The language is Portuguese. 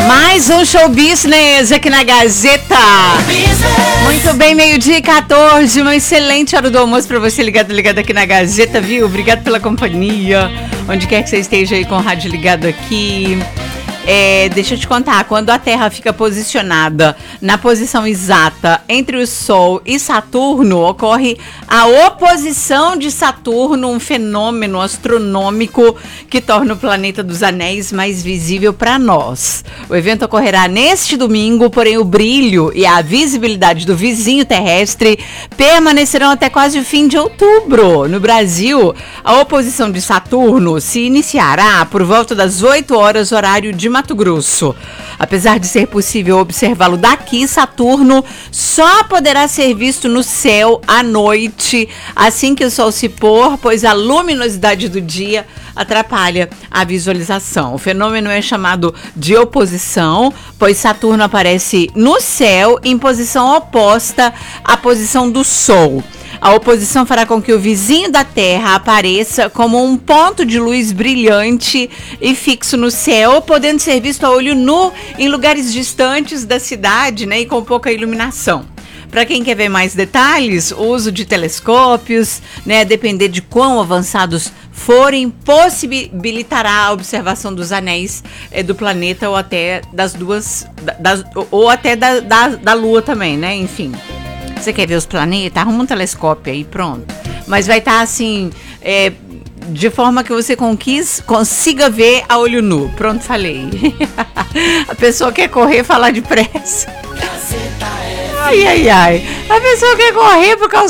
Mais um show business aqui na Gazeta. Muito bem, 12h14, uma excelente hora do almoço pra você ligado aqui na Gazeta, viu? Obrigado pela companhia, onde quer que você esteja aí com o rádio ligado aqui. Deixa eu te contar, quando a Terra fica posicionada na posição exata entre o Sol e Saturno, ocorre a oposição de Saturno, um fenômeno astronômico que torna o planeta dos anéis mais visível para nós. O evento ocorrerá neste domingo, porém o brilho e a visibilidade do vizinho terrestre permanecerão até quase o fim de outubro. No Brasil, a oposição de Saturno se iniciará por volta das 8 horas, horário de Mato Grosso. Apesar de ser possível observá-lo daqui, Saturno só poderá ser visto no céu à noite, assim que o Sol se pôr, pois a luminosidade do dia atrapalha a visualização. O fenômeno é chamado de oposição, pois Saturno aparece no céu em posição oposta à posição do Sol. A oposição fará com que o vizinho da Terra apareça como um ponto de luz brilhante e fixo no céu, podendo ser visto a olho nu em lugares distantes da cidade, né, e com pouca iluminação. Para quem quer ver mais detalhes, o uso de telescópios, né, depender de quão avançados forem, possibilitará a observação dos anéis do planeta ou até da Lua também, né? Enfim. Você quer ver os planetas? Arruma um telescópio aí, pronto. Mas vai estar assim, de forma que você consiga ver a olho nu. Pronto, falei. A pessoa quer correr, falar depressa. Ai. A pessoa quer correr por causa